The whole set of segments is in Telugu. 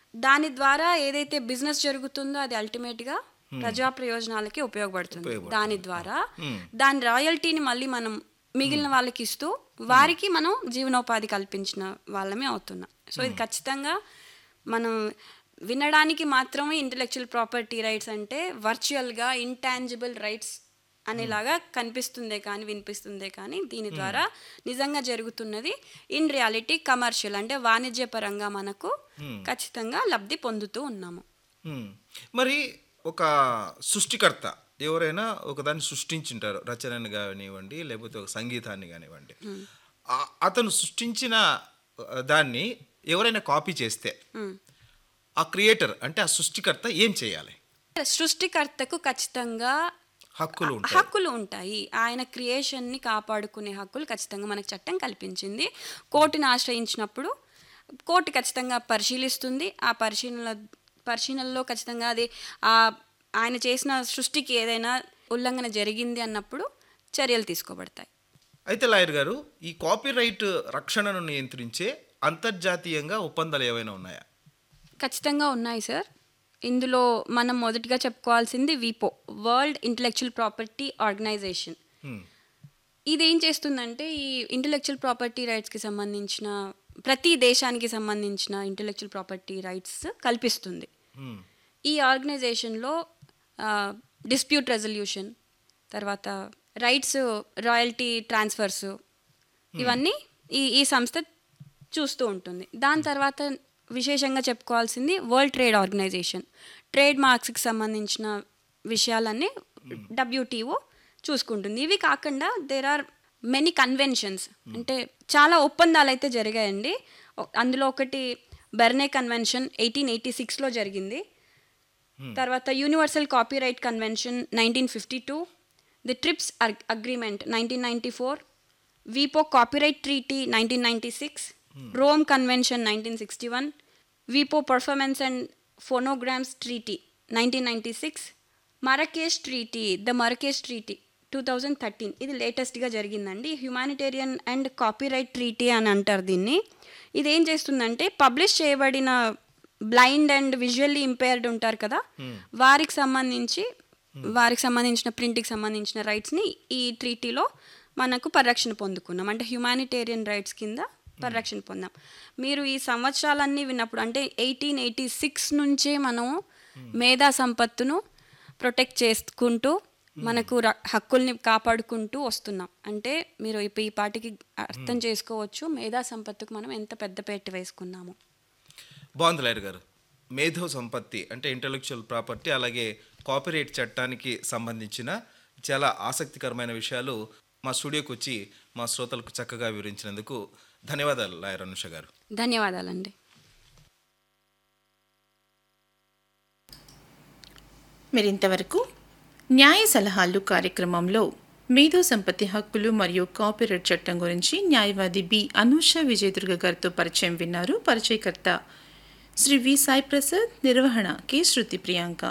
దాని ద్వారా ఏదైతే బిజినెస్ జరుగుతుందో అది అల్టిమేట్గా ప్రజా ప్రయోజనాలకి ఉపయోగపడుతుంది. దాని ద్వారా దాని రాయల్టీని మళ్ళీ మనం మిగిలిన వాళ్ళకి ఇస్తూ వారికి మనం జీవనోపాధి కల్పించిన వాళ్ళమే అవుతున్నాం. సో ఇది ఖచ్చితంగా మనం వినడానికి మాత్రమే ఇంటలెక్చువల్ ప్రాపర్టీ రైట్స్ అంటే వర్చువల్గా ఇంటాంజిబుల్ రైట్స్ అనేలాగా కనిపిస్తుందే కానీ వినిపిస్తుందే కానీ దీని ద్వారా నిజంగా జరుగుతున్నది ఇన్ రియాలిటీ కమర్షియల్ అంటే వాణిజ్యపరంగా మనకు ఖచ్చితంగా లబ్ధి పొందుతూ ఉన్నాము. మరి ఒక సృష్టికర్త ఎవరైనా ఒకదాన్ని సృష్టించుంటారు, రచనని కానివ్వండి లేకపోతే ఒక సంగీతాన్ని కానివ్వండి, అతను సృష్టించిన దాన్ని ఎవరైనా కాపీ చేస్తే ఆ క్రియేటర్ అంటే ఆ సృష్టికర్త ఏం చేయాలి? సృష్టికర్తకు ఖచ్చితంగా హక్కులు ఉంటాయి. ఆయన క్రియేషన్ని కాపాడుకునే హక్కులు ఖచ్చితంగా మనకు చట్టం కల్పించింది. కోర్టుని ఆశ్రయించినప్పుడు కోర్టు ఖచ్చితంగా పరిశీలిస్తుంది. ఆ పరిశీలనలో ఖచ్చితంగా అది ఆయన చేసిన సృష్టికి ఏదైనా ఉల్లంఘన జరిగింది అన్నప్పుడు చర్యలు తీసుకోబడతాయి. అయితే లాయర్ గారు, ఈ కాపీరైట్ రక్షణను నియంత్రించే అంతర్జాతీయంగా ఒప్పందాలు ఏవైనా ఉన్నాయా? ఖచ్చితంగా ఉన్నాయి సార్. ఇందులో మనం మొదటిగా చెప్పుకోవాల్సింది వీపో, వరల్డ్ ఇంటలెక్చువల్ ప్రాపర్టీ ఆర్గనైజేషన్. ఇది ఏం చేస్తుందంటే ఈ ఇంటలెక్చువల్ ప్రాపర్టీ రైట్స్కి సంబంధించిన ప్రతి దేశానికి సంబంధించిన ఇంటలెక్చువల్ ప్రాపర్టీ రైట్స్ కల్పిస్తుంది. ఈ ఆర్గనైజేషన్లో డిస్ప్యూట్ రెజల్యూషన్, తర్వాత రైట్స్ రాయల్టీ ట్రాన్స్ఫర్స్ ఇవన్నీ ఈ సంస్థ చూస్తూ ఉంటుంది. దాని తర్వాత విశేషంగా చెప్పుకోవాల్సింది వరల్డ్ ట్రేడ్ ఆర్గనైజేషన్, ట్రేడ్ మార్క్స్కి సంబంధించిన విషయాలన్నీ WTO చూసుకుంటుంది. ఇవి కాకుండా దేర్ ఆర్ మెనీ కన్వెన్షన్స్, అంటే చాలా ఒప్పందాలు అయితే జరిగాయండి. అందులో ఒకటి బెర్నే కన్వెన్షన్ 1886లో జరిగింది. తర్వాత universal copyright convention 1952, the trips agreement 1994, వీపో copyright treaty 1996, Rome convention 1961, వీపో performance and ఫోనోగ్రామ్స్ treaty 1996, మరకేష్ treaty, the మరకేష్ treaty 2013 ఇది లేటెస్ట్గా జరిగిందండి. హ్యుమానిటేరియన్ అండ్ కాపీరైట్ ట్రీటీ అని అంటారు దీన్ని. ఇది ఏం చేస్తుందంటే పబ్లిష్ చేయబడిన బ్లైండ్ అండ్ విజువల్లీ ఇంపైర్డ్ ఉంటారు కదా, వారికి సంబంధించిన ప్రింట్కి సంబంధించిన రైట్స్ని ఈ ట్రీటీలో మనకు పరిరక్షణ పొందుకున్నాం. అంటే హ్యుమానిటేరియన్ రైట్స్ కింద పరిరక్షణ పొందాం. మీరు ఈ సంవత్సరాలన్నీ విన్నప్పుడు అంటే 1886 నుంచే మనం మేధా సంపత్తును ప్రొటెక్ట్ చేసుకుంటూ మనకు హక్కుల్ని కాపాడుకుంటూ వస్తున్నాం. అంటే మీరు ఈ పాటికి అర్థం చేసుకోవచ్చు మేధా సంపత్తుకు మనం ఎంత పెద్దపీట వేసుకున్నాము. బాగుంది లాయర్ గారు. మేధో సంపత్తి అంటే ఇంటలెక్చువల్ ప్రాపర్టీ, అలాగే కాపీరైట్ చట్టానికి సంబంధించిన చాలా ఆసక్తికరమైన విషయాలు మా స్టూడియోకి వచ్చి మా శ్రోతలకు చక్కగా వివరించినందుకు ధన్యవాదాలు లాయర్ అనుష గారు. ధన్యవాదాలండి. మీరింతవరకు న్యాయ సలహాలు కార్యక్రమంలో మేధో సంపత్తి హక్కులు మరియు కాపీరైట్ చట్టం గురించి న్యాయవాది బి అనూష విజయదుర్గ గారితో పరిచయం విన్నారు. పరిచయకర్త శ్రీ వి సాయి ప్రసాద్, నిర్వహణ కె శృతి ప్రియాంక.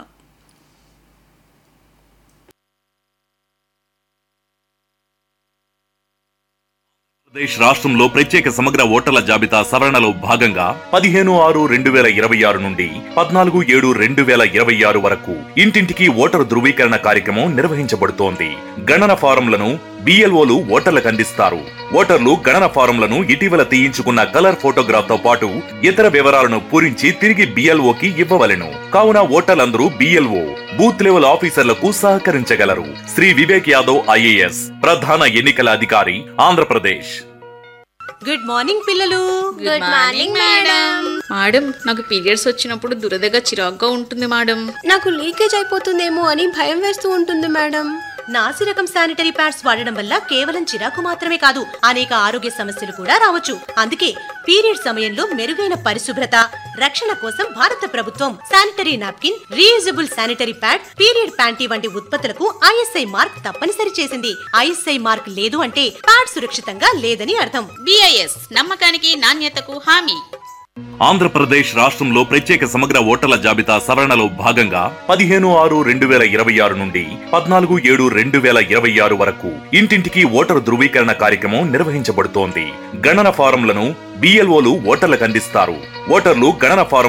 ఆంధ్రప్రదేశ్ రాష్ట్రంలో ప్రత్యేక సమగ్ర ఓటర్ల జాబితా సవరణలో భాగంగా 15/6/2026 నుండి 14/7/2026 వరకు ఇంటింటికి ఓటరు ధృవీకరణ కార్యక్రమం నిర్వహించబడుతోంది. గణన ఫారంలను BLOలు ఓటర్లకు అందిస్తారు. ఓటర్లు గణన ఫారంలను ఇటీవల తీయించుకున్న కలర్ ఫోటోగ్రాఫ్ తో పాటు ఇతర వివరాలను పూరించి తిరిగి BLOకి ఇవ్వవలెను. కావున ఓటర్లందరూ BLO బూత్ లెవెల్ ఆఫీసర్లకు సహకరించగలరు. శ్రీ వివేక్ యాదవ్ IAS ప్రధాన ఎన్నికల అధికారి, ఆంధ్రప్రదేశ్. గుడ్ మార్నింగ్ పిల్లలు. Good morning madam. మేడం, నాకు పీరియడ్స్ వచ్చినప్పుడు దురదగా చిరాగ్గా ఉంటుంది మేడం. నాకు లీకేజ్ అయిపోతుందేమో అని భయం వేస్తూ ఉంటుంది మేడం. నాసి రకం శానిటరీ ప్యాడ్స్ వాడడం వల్ల కేవలం చిరాకు మాత్రమే కాదు, అనేక ఆరోగ్య సమస్యలు కూడా రావచ్చు. అందుకే పీరియడ్ సమయంలో మెరుగైన పరిశుభ్రత, రక్షణ కోసం భారత ప్రభుత్వం sanitary napkin, reusable sanitary pad, period panty వంటి ఉత్పత్తులకు ISI మార్క్ తప్పనిసరి చేసింది. ISI మార్క్ లేదు అంటే ప్యాడ్ సురక్షితంగా లేదని అర్థం. BIS నమ్మకానికి నాణ్యతకు హామీ. ఆంధ్రప్రదేశ్ రాష్ట్రంలో ప్రత్యేక సమగ్ర ఓటర్ల జాబితా సవరణలో భాగంగా 15/6/2026 నుండి 14/7/2026 వరకు ఇంటింటికి ఓటరు ధృవీకరణ కార్యక్రమం నిర్వహించబడుతోంది. గణన ఫారంలను BLOలు ఓటర్లకు అందిస్తారు. ఓటర్లు గణన ఫారం